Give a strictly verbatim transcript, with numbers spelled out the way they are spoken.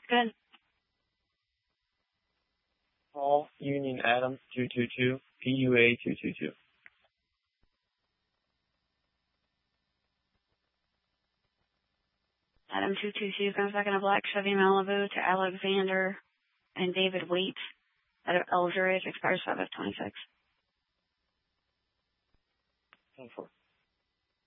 Good. Paul Union Adam two two two, P U A two two two. Adam two two two comes back in a black Chevy Malibu to Alexander and David Waite out of Eldridge, expires five of twenty-six. ten four.